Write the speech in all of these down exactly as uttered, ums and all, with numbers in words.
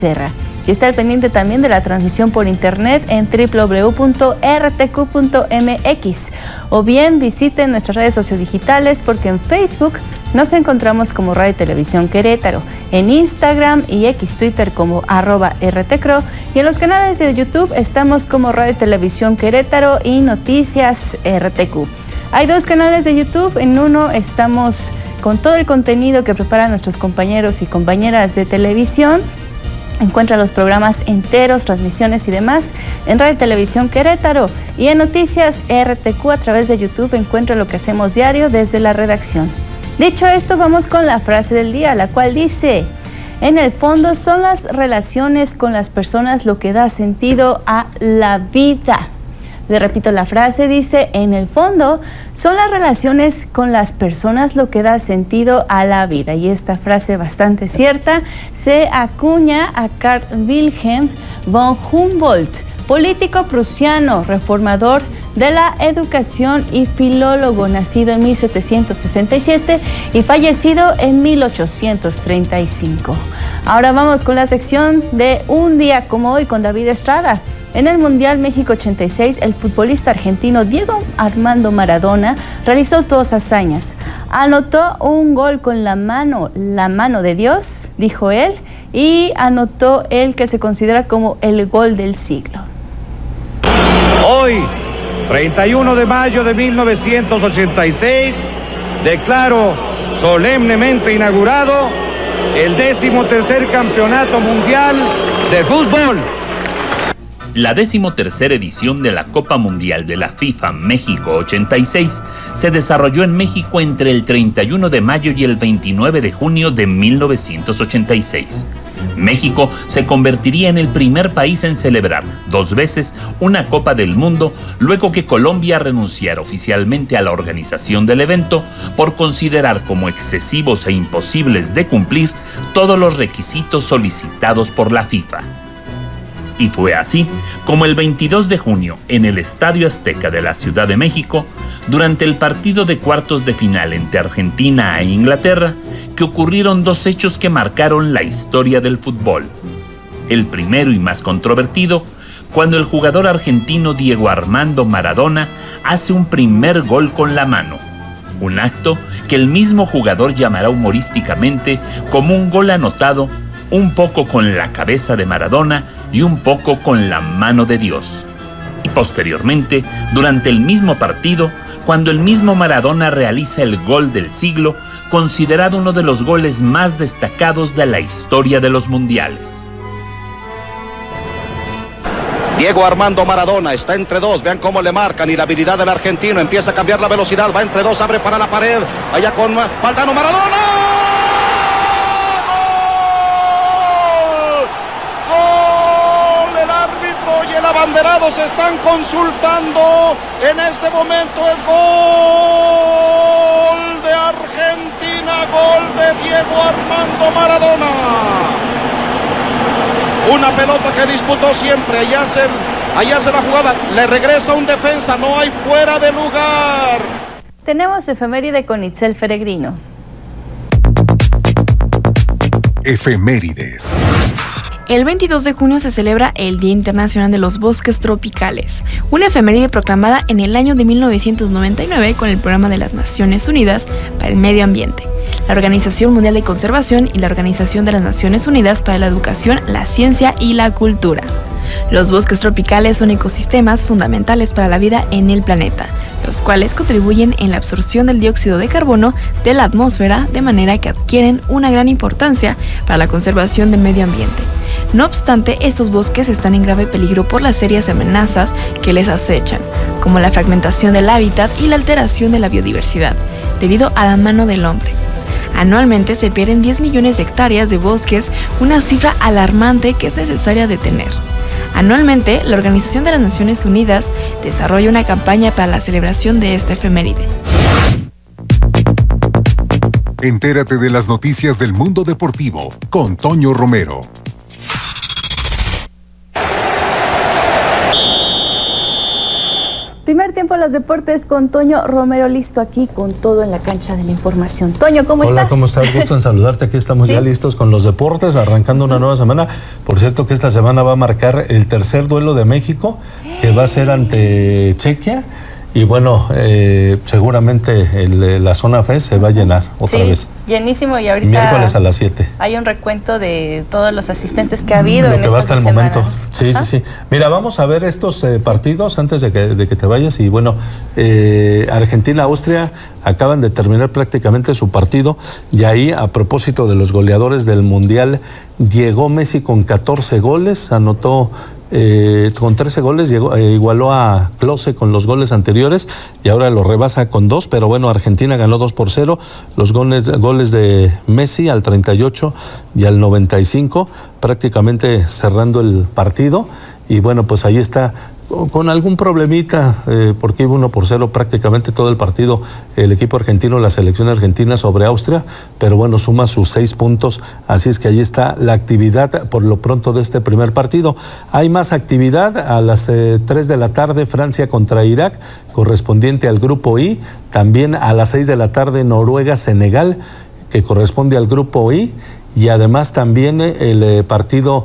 Serra. Y está al pendiente también de la transmisión por internet en doble u doble u doble u punto r t q punto m x o bien visiten nuestras redes sociodigitales porque en Facebook nos encontramos como Radio y Televisión Querétaro, en Instagram y X Twitter como arroba rtcro y en los canales de YouTube estamos como Radio y Televisión Querétaro y Noticias R T Q. Hay dos canales de YouTube, en uno estamos con todo el contenido que preparan nuestros compañeros y compañeras de televisión. Encuentra los programas enteros, transmisiones y demás en Radio y Televisión Querétaro y en Noticias R T Q a través de YouTube encuentra lo que hacemos diario desde la redacción. Dicho esto, vamos con la frase del día, la cual dice: en el fondo son las relaciones con las personas lo que da sentido a la vida. Le repito la frase, dice, en el fondo son las relaciones con las personas lo que da sentido a la vida. Y esta frase bastante cierta se acuña a Karl Wilhelm von Humboldt, político prusiano, reformador de la educación y filólogo, nacido en mil setecientos sesenta y siete y fallecido en mil ochocientos treinta y cinco. Ahora vamos con la sección de Un día como hoy con David Estrada. En el Mundial México ochenta y seis, el futbolista argentino Diego Armando Maradona realizó dos hazañas. Anotó un gol con la mano, la mano de Dios, dijo él, y anotó el que se considera como el gol del siglo. Hoy, treinta y uno de mayo de mil novecientos ochenta y seis, declaro solemnemente inaugurado el décimo tercer Campeonato Mundial de Fútbol. La decimotercera edición de la Copa Mundial de la FIFA México ochenta y seis se desarrolló en México entre el treinta y uno de mayo y el veintinueve de junio de mil novecientos ochenta y seis. México se convertiría en el primer país en celebrar dos veces una Copa del Mundo luego que Colombia renunciara oficialmente a la organización del evento por considerar como excesivos e imposibles de cumplir todos los requisitos solicitados por la FIFA. Y fue así como el veintidós de junio, en el Estadio Azteca de la Ciudad de México, durante el partido de cuartos de final entre Argentina e Inglaterra, que ocurrieron dos hechos que marcaron la historia del fútbol. El primero y más controvertido, cuando el jugador argentino Diego Armando Maradona hace un primer gol con la mano, un acto que el mismo jugador llamará humorísticamente como un gol anotado, un poco con la cabeza de Maradona y un poco con la mano de Dios. Y posteriormente, durante el mismo partido, cuando el mismo Maradona realiza el gol del siglo, considerado uno de los goles más destacados de la historia de los mundiales. Diego Armando Maradona está entre dos, vean cómo le marcan y la habilidad del argentino empieza a cambiar la velocidad, va entre dos, abre para la pared, allá con Valdano Maradona. Y el abanderado se están consultando. En este momento es gol de Argentina, gol de Diego Armando Maradona. Una pelota que disputó siempre. Allá hace, allá hace la jugada. Le regresa un defensa. No hay fuera de lugar. Tenemos efeméride con Itzel Peregrino. Efemérides. El veintidós de junio se celebra el Día Internacional de los Bosques Tropicales, una efeméride proclamada en el año de mil novecientos noventa y nueve con el Programa de las Naciones Unidas para el Medio Ambiente, la Organización Mundial de Conservación y la Organización de las Naciones Unidas para la Educación, la Ciencia y la Cultura. Los bosques tropicales son ecosistemas fundamentales para la vida en el planeta, los cuales contribuyen en la absorción del dióxido de carbono de la atmósfera de manera que adquieren una gran importancia para la conservación del medio ambiente. No obstante, estos bosques están en grave peligro por las serias amenazas que les acechan, como la fragmentación del hábitat y la alteración de la biodiversidad, debido a la mano del hombre. Anualmente se pierden diez millones de hectáreas de bosques, una cifra alarmante que es necesaria detener. Anualmente, la Organización de las Naciones Unidas desarrolla una campaña para la celebración de esta efeméride. Entérate de las noticias del mundo deportivo con Toño Romero. Primer tiempo de los deportes con Toño Romero, listo aquí con todo en la cancha de la información. Toño, ¿cómo Hola, estás? Hola, ¿cómo estás? Gusto en saludarte. Aquí estamos ¿Sí? ya listos con los deportes, arrancando una nueva semana. Por cierto que esta semana va a marcar el tercer duelo de México, que va a ser ante Chequia. Y bueno, eh, seguramente el, la zona F E S se va a llenar otra sí, vez. Llenísimo, y ahorita miércoles a las siete. Hay un recuento de todos los asistentes que ha habido Lo en que va hasta el semanas. momento. Sí, ¿Ah? sí, sí. Mira, vamos a ver estos eh, partidos antes de que, de que te vayas. Y bueno, eh, Argentina-Austria acaban de terminar prácticamente su partido. Y ahí, a propósito de los goleadores del Mundial, llegó Messi con catorce goles, anotó Eh, con trece goles, llegó, eh, igualó a Klose con los goles anteriores y ahora lo rebasa con dos, pero bueno, Argentina ganó dos por cero, los goles, goles de Messi al treinta y ocho y al noventa y cinco, prácticamente cerrando el partido. Y bueno, pues ahí está, con algún problemita, eh, porque iba uno por cero prácticamente todo el partido el equipo argentino, la selección argentina sobre Austria, pero bueno, suma sus seis puntos, así es que ahí está la actividad por lo pronto de este primer partido. Hay más actividad a las eh, tres de la tarde, Francia contra Irak, correspondiente al grupo I, también a las seis de la tarde Noruega-Senegal, que corresponde al grupo I, y además también eh, el eh, partido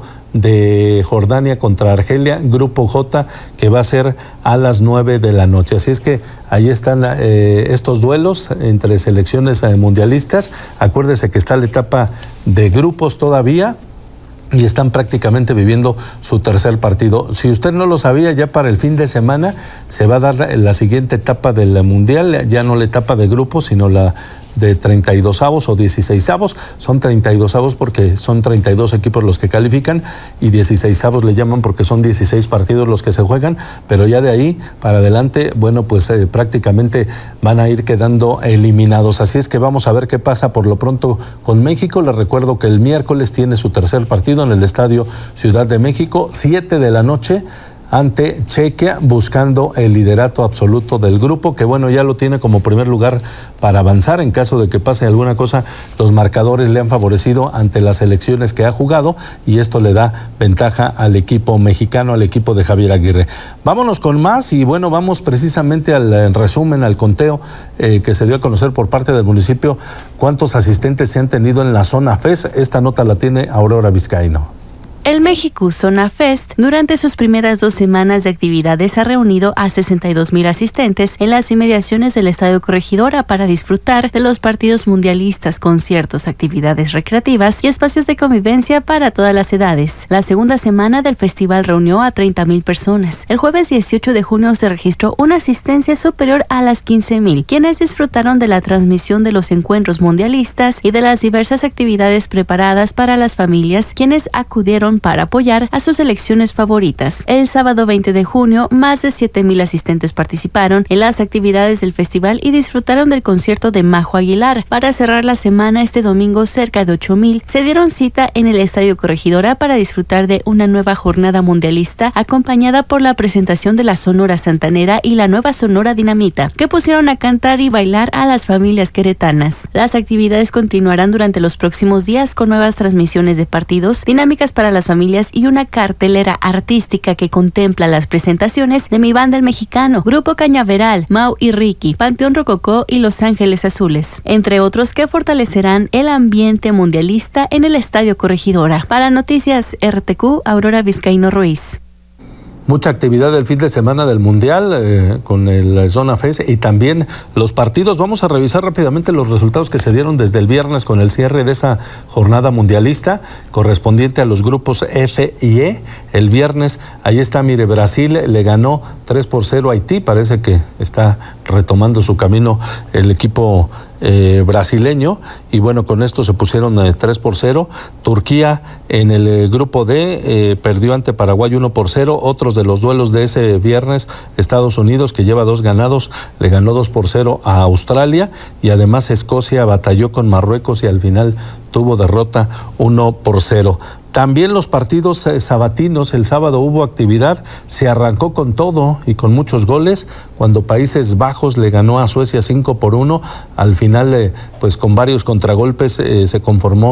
de Jordania contra Argelia, grupo J, que va a ser a las nueve de la noche. Así es que ahí están eh, estos duelos entre selecciones eh, mundialistas. Acuérdese que está la etapa de grupos todavía y están prácticamente viviendo su tercer partido. Si usted no lo sabía, ya para el fin de semana se va a dar la siguiente etapa del Mundial, ya no la etapa de grupos, sino la de treinta y dos avos o dieciséis avos, son treinta y dos avos porque son treinta y dos equipos los que califican y dieciséis avos le llaman porque son dieciséis partidos los que se juegan, pero ya de ahí para adelante, bueno, pues eh, prácticamente van a ir quedando eliminados, así es que vamos a ver qué pasa por lo pronto con México. Les recuerdo que el miércoles tiene su tercer partido en el Estadio Ciudad de México, siete de la noche, ante Chequia, buscando el liderato absoluto del grupo, que bueno, ya lo tiene como primer lugar para avanzar. En caso de que pase alguna cosa, los marcadores le han favorecido ante las elecciones que ha jugado y esto le da ventaja al equipo mexicano, al equipo de Javier Aguirre. Vámonos con más y bueno, vamos precisamente al resumen, al conteo eh, que se dio a conocer por parte del municipio, cuántos asistentes se han tenido en la zona F E S. Esta nota la tiene Aurora Vizcaíno. El México Zona Fest, durante sus primeras dos semanas de actividades, ha reunido a sesenta y dos mil asistentes en las inmediaciones del Estadio Corregidora para disfrutar de los partidos mundialistas, conciertos, actividades recreativas y espacios de convivencia para todas las edades. La segunda semana del festival reunió a treinta mil personas. El jueves dieciocho de junio se registró una asistencia superior a las quince mil, quienes disfrutaron de la transmisión de los encuentros mundialistas y de las diversas actividades preparadas para las familias, quienes acudieron para apoyar a sus selecciones favoritas. El sábado veinte de junio, más de siete mil asistentes participaron en las actividades del festival y disfrutaron del concierto de Majo Aguilar. Para cerrar la semana, este domingo, cerca de ocho mil se dieron cita en el Estadio Corregidora para disfrutar de una nueva jornada mundialista acompañada por la presentación de la Sonora Santanera y la nueva Sonora Dinamita, que pusieron a cantar y bailar a las familias queretanas. Las actividades continuarán durante los próximos días con nuevas transmisiones de partidos, dinámicas para las familias y una cartelera artística que contempla las presentaciones de Mi Banda el Mexicano, Grupo Cañaveral, Mau y Ricky, Panteón Rococó y Los Ángeles Azules, entre otros que fortalecerán el ambiente mundialista en el Estadio Corregidora. Para Noticias R T Q, Aurora Vizcaíno Ruiz. Mucha actividad del fin de semana del Mundial eh, con el Zona F E S y también los partidos. Vamos a revisar rápidamente los resultados que se dieron desde el viernes con el cierre de esa jornada mundialista correspondiente a los grupos F y E. El viernes, ahí está, mire, Brasil le ganó tres por cero a Haití. Parece que está retomando su camino el equipo Eh, brasileño y bueno, con esto se pusieron eh, tres por cero. Turquía en el eh, grupo D eh, perdió ante Paraguay uno por cero. Otros de los duelos de ese viernes, Estados Unidos, que lleva dos ganados, le ganó dos por cero a Australia y además Escocia batalló con Marruecos y al final tuvo derrota uno por cero. También los partidos eh, sabatinos, el sábado hubo actividad, se arrancó con todo y con muchos goles, cuando Países Bajos le ganó a Suecia cinco por uno, al final eh, pues con varios contragolpes eh, se conformó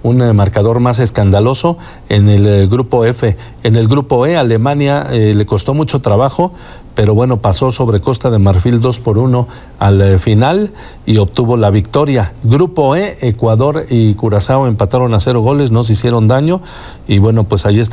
un eh, marcador más escandaloso en el eh, grupo F. En el grupo E, Alemania eh, le costó mucho trabajo, pero bueno, pasó sobre Costa de Marfil dos por uno al eh, final y obtuvo la victoria. Grupo E, Ecuador y Curazao empataron a cero goles, no se hicieron daño y bueno, pues ahí está.